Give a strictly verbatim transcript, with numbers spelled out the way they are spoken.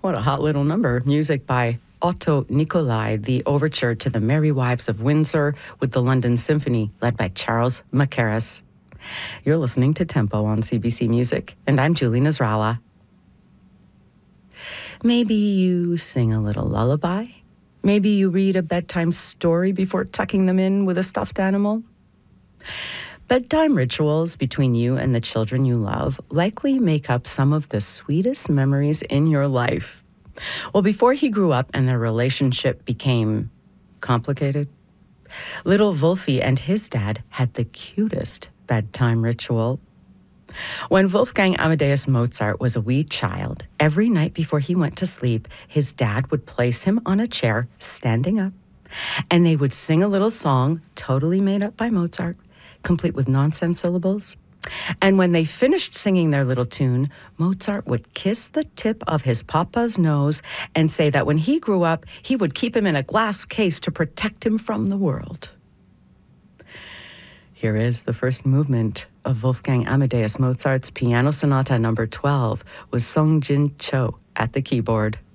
What a hot little number. Music by Otto Nicolai, the overture to The Merry Wives of Windsor with the London Symphony, led by Charles Mackerras. You're listening to Tempo on C B C Music, and I'm Julie Nasrallah. Maybe you sing a little lullaby. Maybe you read a bedtime story before tucking them in with a stuffed animal. Bedtime rituals between you and the children you love likely make up some of the sweetest memories in your life. Well, before he grew up and their relationship became complicated, little Wolfie and his dad had the cutest bedtime ritual. When Wolfgang Amadeus Mozart was a wee child, every night before he went to sleep, his dad would place him on a chair, standing up, and they would sing a little song totally made up by Mozart, complete with nonsense syllables. And when they finished singing their little tune, Mozart would kiss the tip of his papa's nose and say that when he grew up, he would keep him in a glass case to protect him from the world. Here is the first movement of Wolfgang Amadeus Mozart's Piano Sonata number twelve with Song Jin Cho at the keyboard.